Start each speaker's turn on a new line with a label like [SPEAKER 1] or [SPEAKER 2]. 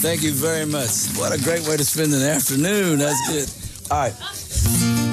[SPEAKER 1] Thank you very much. What a great way to spend an afternoon. That's good. All right.